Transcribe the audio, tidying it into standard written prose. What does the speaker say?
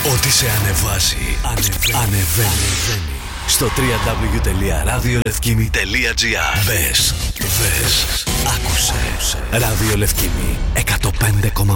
Ό,τι σε ανεβάζει, ανεβαίνει. Στο www.radiolefkimi.gr. Μπες, άκουσε. Ράδιο Λευκήμη 105,5.